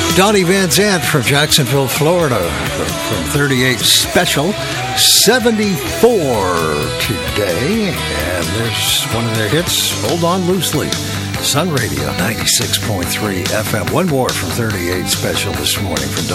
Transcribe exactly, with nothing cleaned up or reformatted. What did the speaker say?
Donnie Van Zant from Jacksonville, Florida, from thirty-eight Special, seventy-four today. And there's one of their hits, Hold On Loosely. Sun Radio, ninety-six point three F M. One more from thirty-eight Special this morning from